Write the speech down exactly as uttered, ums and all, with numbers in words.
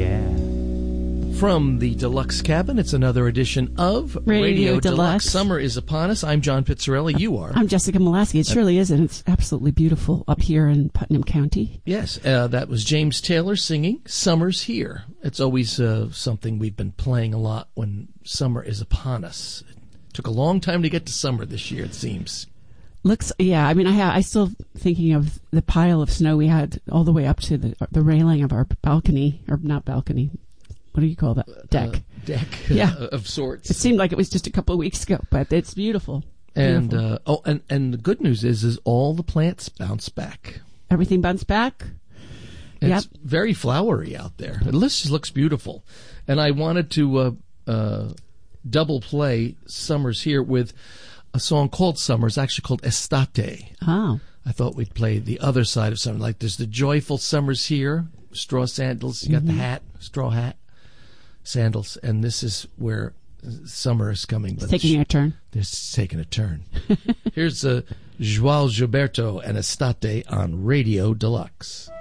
yeah. From the Deluxe Cabin, it's another edition of Radio, Radio Deluxe. Deluxe. Summer is upon us. I'm John Pizzarelli. You are. I'm Jessica Molaski. It surely is, and it's absolutely beautiful up here in Putnam County. Yes, uh, that was James Taylor singing Summer's Here. It's always uh, something we've been playing a lot when summer is upon us. It took a long time to get to summer this year, it seems. Looks, yeah, I mean, I ha- I still thinking of the pile of snow we had all the way up to the the railing of our balcony, or not balcony, what do you call that? Deck. Uh, deck yeah. uh, of sorts. It seemed like it was just a couple of weeks ago, but it's beautiful. And beautiful. Uh, oh, and, and the good news is, is all the plants bounce back. Everything bounced back? It's Yep. very flowery out there. It just looks beautiful. And I wanted to uh, uh, double play Summer's Here with a song called Summer. It's actually called Estate. Oh. I thought we'd play the other side of summer. Like there's the joyful Summer's Here, straw sandals. You got Mm-hmm. the hat, straw hat, sandals. And this is where summer is coming. It's taking a turn. It's taking a turn. Here's uh, João Gilberto and Estate on Radio Deluxe.